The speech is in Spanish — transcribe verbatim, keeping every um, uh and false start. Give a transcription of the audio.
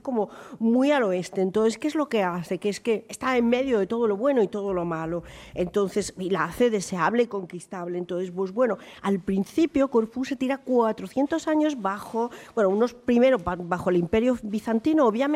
como muy al oeste. Entonces, ¿qué es lo que hace? Que es que está en medio de todo lo bueno y todo lo malo. Entonces, y la hace deseable y conquistable. Entonces, pues bueno, al principio Corfú se tira cuatrocientos años bajo, bueno, unos primero bajo el Imperio bizantino, obviamente,